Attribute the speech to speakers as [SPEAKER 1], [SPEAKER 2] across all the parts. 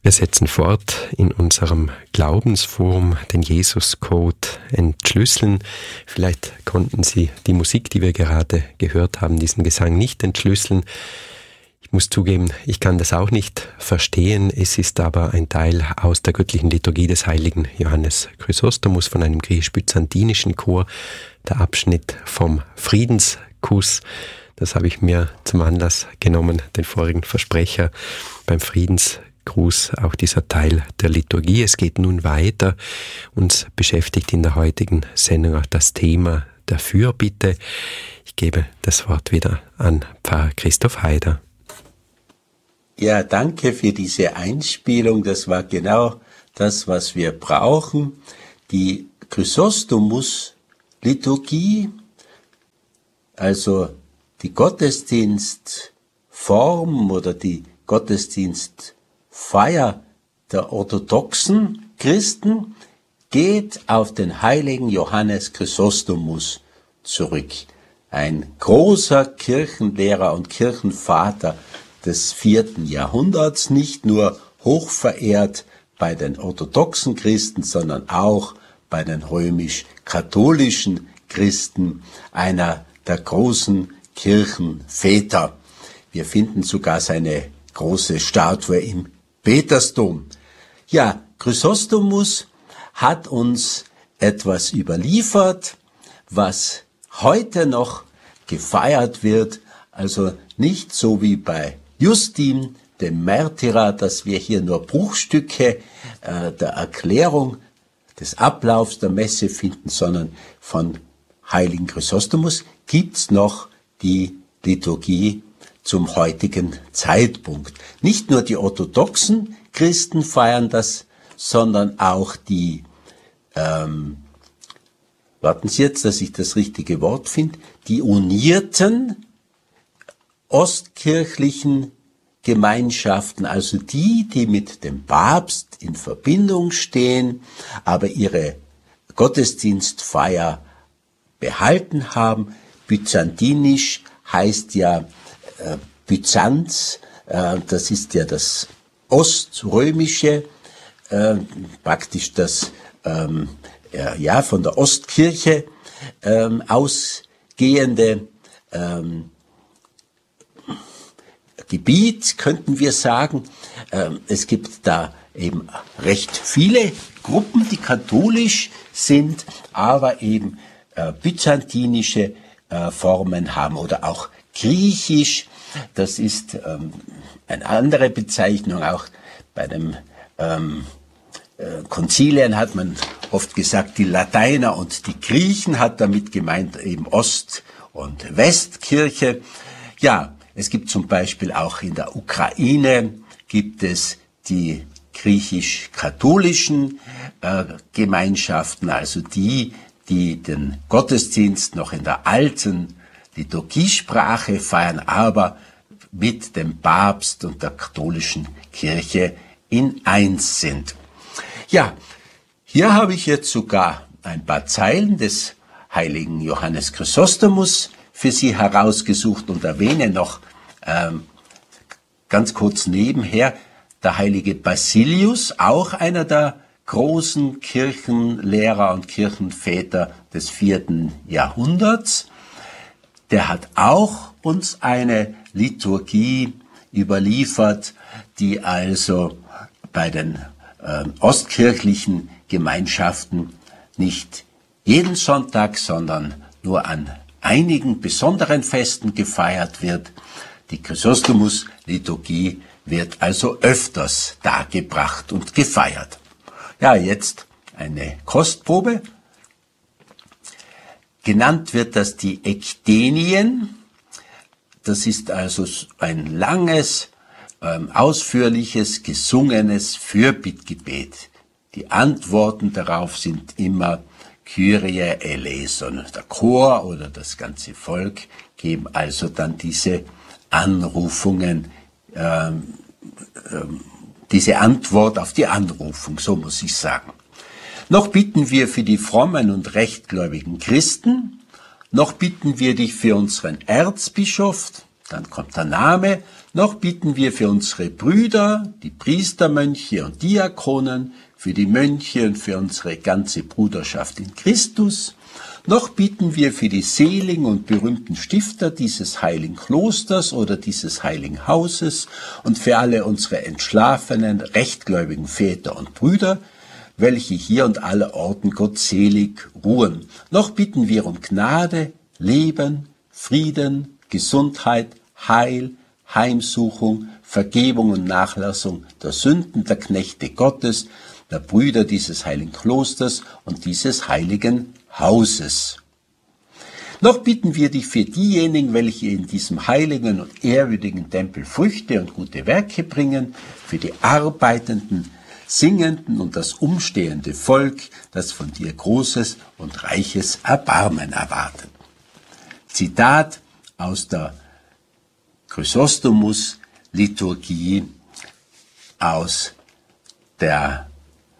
[SPEAKER 1] Wir setzen fort in unserem Glaubensforum, den Jesus-Code entschlüsseln. Vielleicht konnten Sie die Musik, die wir gerade gehört haben, diesen Gesang nicht entschlüsseln. Ich muss zugeben, ich kann das auch nicht verstehen. Es ist aber ein Teil aus der göttlichen Liturgie des heiligen Johannes Chrysostomus von einem griechisch-byzantinischen Chor, der Abschnitt vom Friedenskuss. Das habe ich mir zum Anlass genommen, den vorigen Versprecher beim Friedenskuss. Auch dieser Teil der Liturgie. Es geht nun weiter. Uns beschäftigt in der heutigen Sendung auch das Thema der Fürbitte. Ich gebe das Wort wieder an Pfarrer Christoph Haider.
[SPEAKER 2] Ja, danke für diese Einspielung. Das war genau das, was wir brauchen. Die Chrysostomus-Liturgie, also die Gottesdienstform oder die Gottesdienstfeier der orthodoxen Christen geht auf den heiligen Johannes Chrysostomus zurück. Ein großer Kirchenlehrer und Kirchenvater des 4. Jahrhunderts, nicht nur hochverehrt bei den orthodoxen Christen, sondern auch bei den römisch-katholischen Christen, einer der großen Kirchenväter. Wir finden sogar seine große Statue im Petersdom. Ja, Chrysostomus hat uns etwas überliefert, was heute noch gefeiert wird, also nicht so wie bei Justin, dem Märtyrer, dass wir hier nur Bruchstücke der Erklärung des Ablaufs der Messe finden, sondern von heiligen Chrysostomus gibt's noch die Liturgie zum heutigen Zeitpunkt. Nicht nur die orthodoxen Christen feiern das, sondern auch die, warten Sie jetzt, dass ich das richtige Wort finde, die unierten ostkirchlichen Gemeinschaften, also die mit dem Papst in Verbindung stehen, aber ihre Gottesdienstfeier behalten haben. Byzantinisch heißt ja Byzanz, das ist ja das oströmische, praktisch das von der Ostkirche ausgehende Gebiet, könnten wir sagen. Es gibt da eben recht viele Gruppen, die katholisch sind, aber eben byzantinische Formen haben oder auch griechisch. Das ist eine andere Bezeichnung. Auch bei den Konzilien hat man oft gesagt, die Lateiner und die Griechen, hat damit gemeint eben Ost- und Westkirche. Ja, es gibt zum Beispiel auch in der Ukraine gibt es die griechisch-katholischen Gemeinschaften, also die den Gottesdienst noch in der alten Liturgiesprache feiern, aber mit dem Papst und der katholischen Kirche in eins sind. Ja, hier habe ich jetzt sogar ein paar Zeilen des heiligen Johannes Chrysostomus für Sie herausgesucht und erwähne noch ganz kurz nebenher der heilige Basilius, auch einer der großen Kirchenlehrer und Kirchenväter des 4. Jahrhunderts. Der hat auch uns eine Liturgie überliefert, die also bei den ostkirchlichen Gemeinschaften nicht jeden Sonntag, sondern nur an einigen besonderen Festen gefeiert wird. Die Chrysostomus-Liturgie wird also öfters dargebracht und gefeiert. Ja, jetzt eine Kostprobe. Genannt wird das die Ekdenien. Das ist also ein langes, ausführliches, gesungenes Fürbittgebet. Die Antworten darauf sind immer Kyrie eleison. Der Chor oder das ganze Volk geben also dann diese Anrufungen, diese Antwort auf die Anrufung, so muss ich sagen. Noch bitten wir für die frommen und rechtgläubigen Christen, noch bitten wir dich für unseren Erzbischof, dann kommt der Name, noch bitten wir für unsere Brüder, die Priester, Mönche und Diakonen, für die Mönche und für unsere ganze Bruderschaft in Christus. Noch bitten wir für die seligen und berühmten Stifter dieses heiligen Klosters oder dieses heiligen Hauses und für alle unsere entschlafenen, rechtgläubigen Väter und Brüder, welche hier und aller Orten gottselig ruhen. Noch bitten wir um Gnade, Leben, Frieden, Gesundheit, Heil, Heimsuchung, Vergebung und Nachlassung der Sünden der Knechte Gottes, der Brüder dieses heiligen Klosters und dieses heiligen Hauses. Noch bitten wir dich für diejenigen, welche in diesem heiligen und ehrwürdigen Tempel Früchte und gute Werke bringen, für die Arbeitenden, Singenden und das umstehende Volk, das von dir großes und reiches Erbarmen erwartet. Zitat aus der Chrysostomus-Liturgie aus der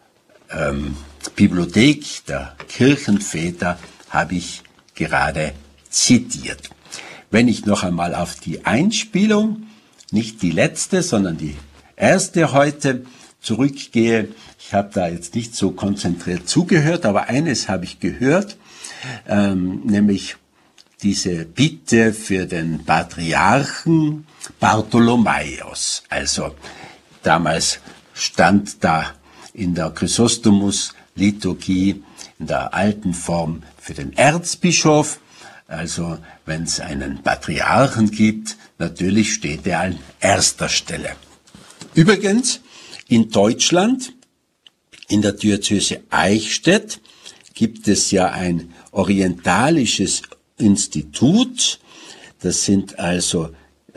[SPEAKER 2] Bibliothek der Kirchenväter habe ich gerade zitiert. Wenn ich noch einmal auf die Einspielung, nicht die letzte, sondern die erste heute zurückgehe, ich habe da jetzt nicht so konzentriert zugehört, aber eines habe ich gehört, nämlich diese Bitte für den Patriarchen Bartholomäus. Also damals stand da in der Chrysostomus-Liturgie in der alten Form für den Erzbischof. Also wenn es einen Patriarchen gibt, natürlich steht er an erster Stelle. Übrigens, in Deutschland, in der Diözese Eichstätt, gibt es ja ein orientalisches Institut. Das sind also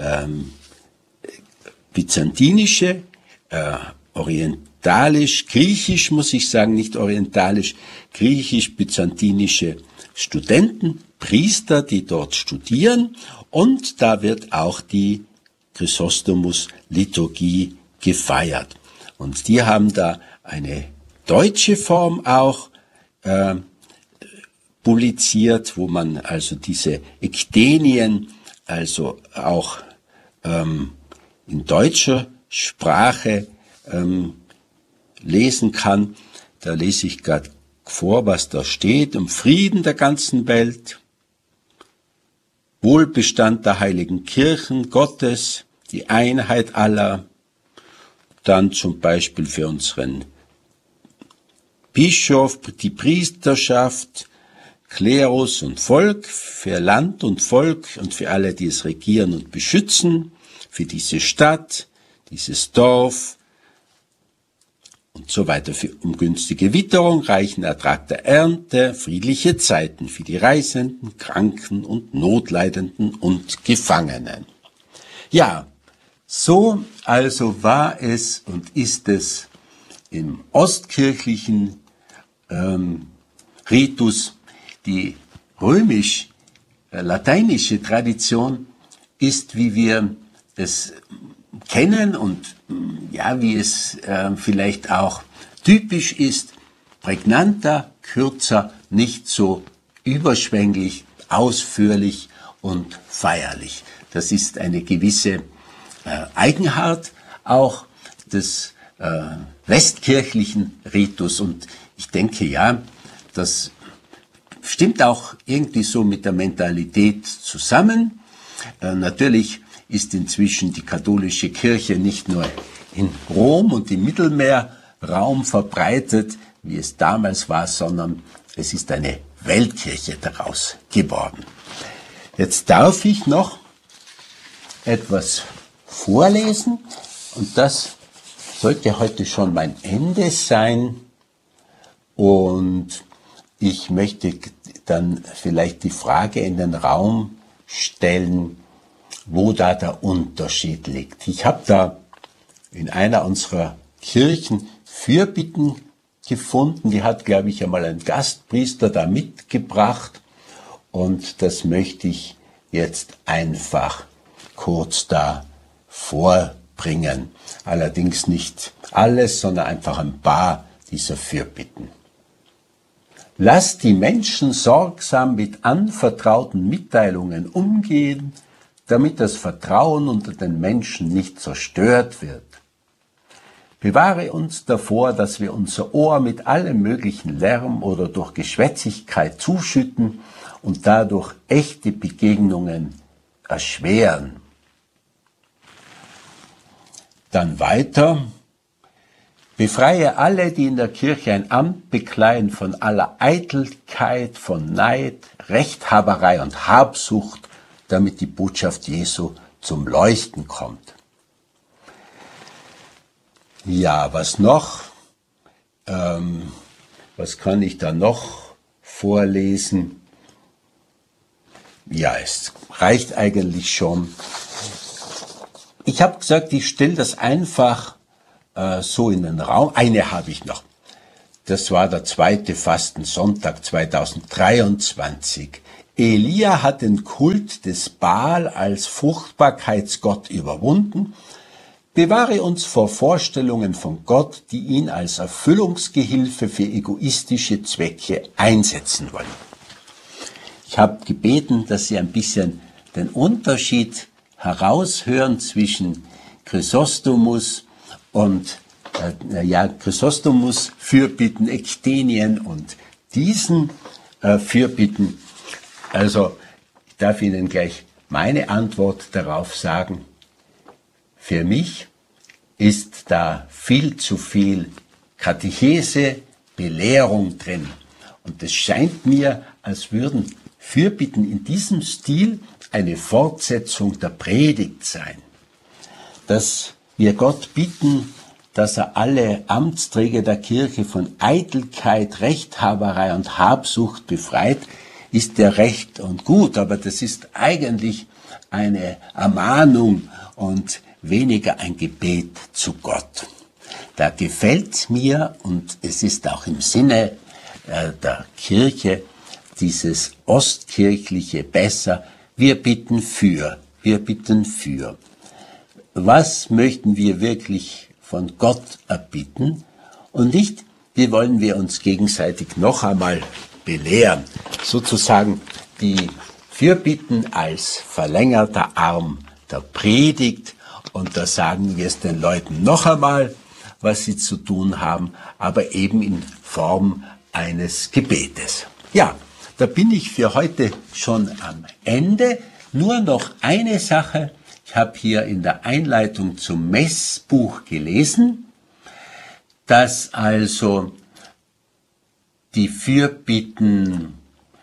[SPEAKER 2] byzantinische, griechisch muss ich sagen, nicht orientalisch, griechisch-byzantinische Studenten, Priester, die dort studieren, und da wird auch die Chrysostomus-Liturgie gefeiert. Und die haben da eine deutsche Form auch publiziert, wo man also diese Ekdenien also auch in deutscher Sprache lesen kann. Da lese ich gerade vor, was da steht: um Frieden der ganzen Welt, Wohlbestand der heiligen Kirchen Gottes, die Einheit aller, dann zum Beispiel für unseren Bischof, die Priesterschaft, Klerus und Volk, für Land und Volk und für alle, die es regieren und beschützen, für diese Stadt, dieses Dorf und so weiter, um günstige Witterung, reichen Ertrag der Ernte, friedliche Zeiten für die Reisenden, Kranken und Notleidenden und Gefangenen. Ja, so also war es und ist es im ostkirchlichen Ritus. Die römisch-lateinische Tradition ist, wie wir es kennen und ja, wie es vielleicht auch typisch ist, prägnanter, kürzer, nicht so überschwänglich, ausführlich und feierlich. Das ist eine gewisse Eigenart auch des westkirchlichen Ritus, und ich denke, ja, das stimmt auch irgendwie so mit der Mentalität zusammen. Natürlich ist inzwischen die katholische Kirche nicht nur in Rom und im Mittelmeerraum verbreitet, wie es damals war, sondern es ist eine Weltkirche daraus geworden. Jetzt darf ich noch etwas vorlesen, und das sollte heute schon mein Ende sein, und ich möchte dann vielleicht die Frage in den Raum stellen, wo da der Unterschied liegt. Ich habe da in einer unserer Kirchen Fürbitten gefunden, die hat, glaube ich, einmal ein Gastpriester da mitgebracht, und das möchte ich jetzt einfach kurz da vorbringen. Allerdings nicht alles, sondern einfach ein paar dieser Fürbitten. Lasst die Menschen sorgsam mit anvertrauten Mitteilungen umgehen, damit das Vertrauen unter den Menschen nicht zerstört wird. Bewahre uns davor, dass wir unser Ohr mit allem möglichen Lärm oder durch Geschwätzigkeit zuschütten und dadurch echte Begegnungen erschweren. Dann weiter. Befreie alle, die in der Kirche ein Amt bekleiden, von aller Eitelkeit, von Neid, Rechthaberei und Habsucht, damit die Botschaft Jesu zum Leuchten kommt. Ja, was noch? Was kann ich da noch vorlesen? Ja, es reicht eigentlich schon. Ich habe gesagt, ich stelle das einfach so in den Raum. Eine habe ich noch. Das war der 2. Fastensonntag 2023. Elia hat den Kult des Baal als Fruchtbarkeitsgott überwunden. Bewahre uns vor Vorstellungen von Gott, die ihn als Erfüllungsgehilfe für egoistische Zwecke einsetzen wollen. Ich habe gebeten, dass Sie ein bisschen den Unterschied heraushören zwischen Chrysostomus und Chrysostomus Fürbitten, Ektenien und diesen Fürbitten. Also ich darf Ihnen gleich meine Antwort darauf sagen. Für mich ist da viel zu viel Katechese, Belehrung drin. Und es scheint mir, als würden Fürbitten in diesem Stil eine Fortsetzung der Predigt sein. Dass wir Gott bitten, dass er alle Amtsträger der Kirche von Eitelkeit, Rechthaberei und Habsucht befreit, ist ja recht und gut, aber das ist eigentlich eine Ermahnung und weniger ein Gebet zu Gott. Da gefällt mir, und es ist auch im Sinne der Kirche, dieses Ostkirchliche besser, wir bitten für. Was möchten wir wirklich von Gott erbitten und nicht, wie wollen wir uns gegenseitig noch einmal belehren. Sozusagen die Fürbitten als verlängerter Arm der Predigt, und da sagen wir es den Leuten noch einmal, was sie zu tun haben, aber eben in Form eines Gebetes. Ja, da bin ich für heute schon am Ende. Nur noch eine Sache. Ich habe hier in der Einleitung zum Messbuch gelesen, dass also die Fürbitten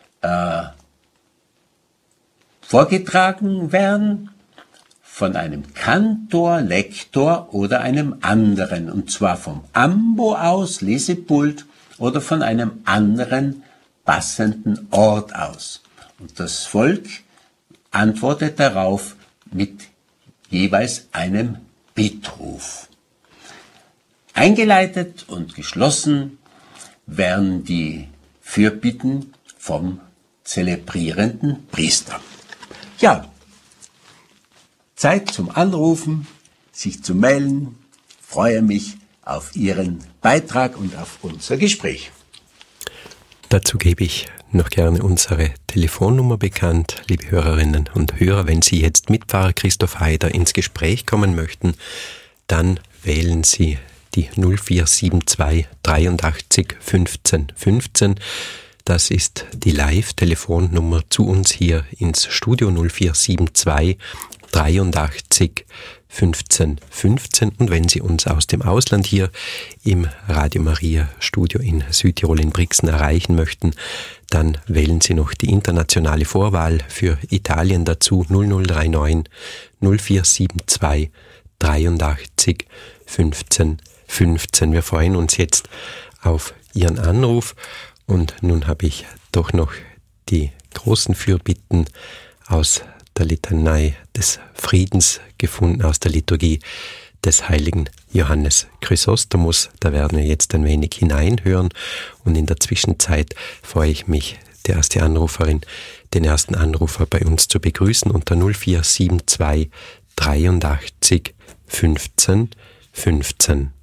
[SPEAKER 2] vorgetragen werden von einem Kantor, Lektor oder einem anderen, und zwar vom Ambo aus, Lesepult, oder von einem anderen passenden Ort aus. Und das Volk antwortet darauf mit jeweils einem Bittruf. Eingeleitet und geschlossen werden die Fürbitten vom zelebrierenden Priester. Ja, Zeit zum Anrufen, sich zu melden. Ich freue mich auf Ihren Beitrag und auf unser Gespräch.
[SPEAKER 1] Dazu gebe ich noch gerne unsere Telefonnummer bekannt, liebe Hörerinnen und Hörer. Wenn Sie jetzt mit Pfarrer Christoph Haider ins Gespräch kommen möchten, dann wählen Sie die 0472 83 15 15. Das ist die Live-Telefonnummer zu uns hier ins Studio 0472 83 15 15. Und wenn Sie uns aus dem Ausland hier im Radio Maria Studio in Südtirol in Brixen erreichen möchten, dann wählen Sie noch die internationale Vorwahl für Italien dazu 0039 0472 83 15 15. Wir freuen uns jetzt auf Ihren Anruf, und nun habe ich doch noch die großen Fürbitten aus der Litanei des Friedens gefunden, aus der Liturgie des heiligen Johannes Chrysostomus. Da werden wir jetzt ein wenig hineinhören, und in der Zwischenzeit freue ich mich, die erste Anruferin, den ersten Anrufer bei uns zu begrüßen unter 0472 83 15 15.